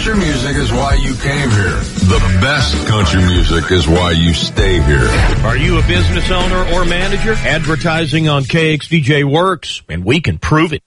country music is why you came here. The best country music is why you stay here. Are you a business owner or manager? Advertising on KXDJ works, and we can prove it.